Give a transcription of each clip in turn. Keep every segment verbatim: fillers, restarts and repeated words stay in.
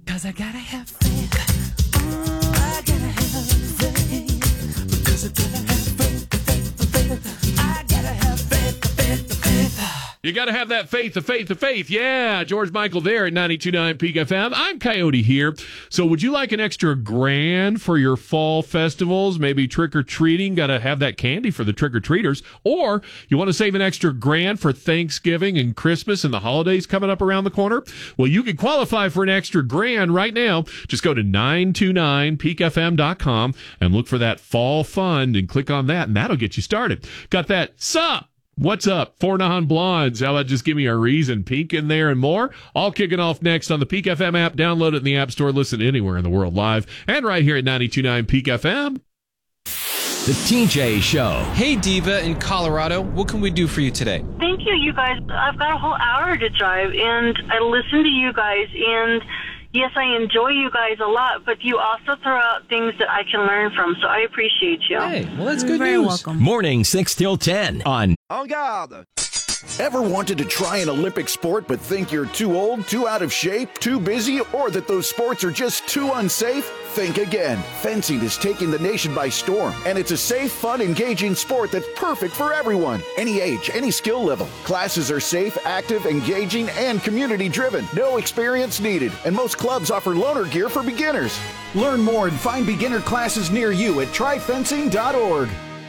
'Cause I gotta have faith. Mm, I gotta have faith. Because I gotta have faith, faith, faith. I gotta have faith, faith, faith. You got to have that faith, the faith, the faith. Yeah, George Michael there at ninety-two point nine Peak F M. I'm Coyote here. So would you like an extra grand for your fall festivals? Maybe trick-or-treating? Got to have that candy for the trick-or-treaters. Or you want to save an extra grand for Thanksgiving and Christmas and the holidays coming up around the corner? Well, you can qualify for an extra grand right now. Just go to nine two nine peak f m dot com and look for that fall fund and click on that, and that'll get you started. Got that? Sup? What's up? Four non-blondes. How about just give me a reason? Peak in there and more. All kicking off next on the Peak F M app. Download it in the App Store. Listen anywhere in the world live. And right here at ninety-two point nine Peak F M. The T J Show. Hey, Diva in Colorado. What can we do for you today? Thank you, you guys. I've got a whole hour to drive, and I listen to you guys, and yes, I enjoy you guys a lot, but you also throw out things that I can learn from, so I appreciate you. Hey, well, that's You're good very news. welcome. Morning six till ten on En garde! Ever wanted to try an Olympic sport but think you're too old, too out of shape, too busy, or that those sports are just too unsafe? Think again. Fencing is taking the nation by storm, and it's a safe, fun, engaging sport that's perfect for everyone. Any age, any skill level. Classes are safe, active, engaging, and community-driven. No experience needed, and most clubs offer loaner gear for beginners. Learn more and find beginner classes near you at try fencing dot org.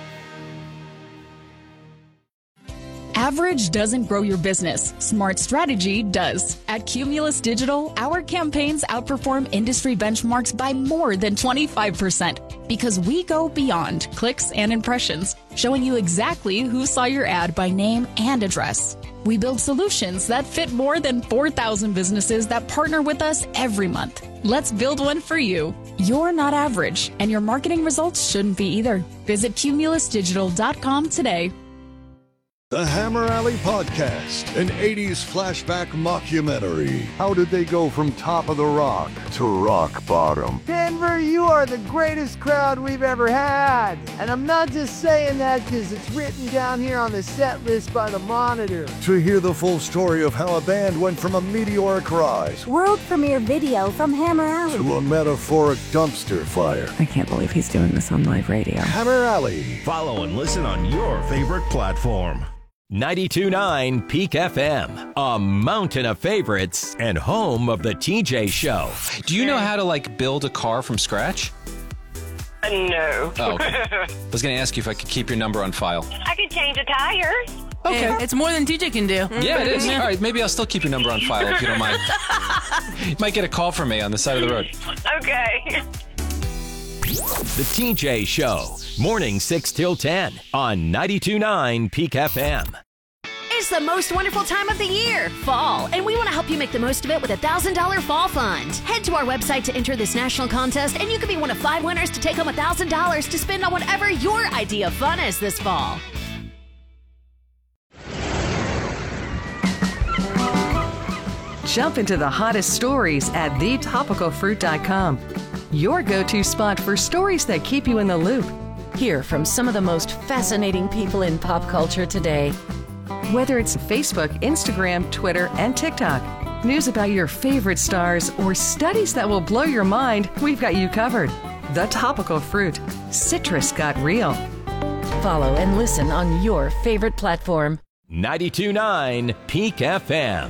Average doesn't grow your business. Smart strategy does. At Cumulus Digital, our campaigns outperform industry benchmarks by more than twenty-five percent because we go beyond clicks and impressions, showing you exactly who saw your ad by name and address. We build solutions that fit more than four thousand businesses that partner with us every month. Let's build one for you. You're not average, and your marketing results shouldn't be either. Visit cumulus digital dot com today. The Hammer Alley Podcast, an eighties flashback mockumentary. How did they go from top of the rock to rock bottom? Denver, you are the greatest crowd we've ever had. And I'm not just saying that because it's written down here on the set list by the Monitor. To hear the full story of how a band went from a meteoric rise world premiere video from Hammer Alley to a metaphoric dumpster fire. I can't believe he's doing this on live radio. Hammer Alley. Follow and listen on your favorite platform. ninety-two point nine Peak F M, a mountain of favorites and home of the T J Show. Do you know how to, like, build a car from scratch? Uh, no. Oh, okay. I was going to ask you if I could keep your number on file. I could change a tire. Okay. Hey, it's more than T J can do. Yeah, it is. All right, maybe I'll still keep your number on file if you don't mind. You might get a call from me on the side of the road. Okay. The T J Show, morning six till ten on ninety-two point nine Peak F M. It's the most wonderful time of the year, fall, and we want to help you make the most of it with a one thousand dollars Fall Fund. Head to our website to enter this national contest, and you could be one of five winners to take home one thousand dollars to spend on whatever your idea of fun is this fall. Jump into the hottest stories at the topical fruit dot com. Your go-to spot for stories that keep you in the loop. Hear from some of the most fascinating people in pop culture today. Whether it's Facebook, Instagram, Twitter, and TikTok, news about your favorite stars, or studies that will blow your mind, we've got you covered. The Topical Fruit. Citrus got real. Follow and listen on your favorite platform. ninety-two point nine Peak F M.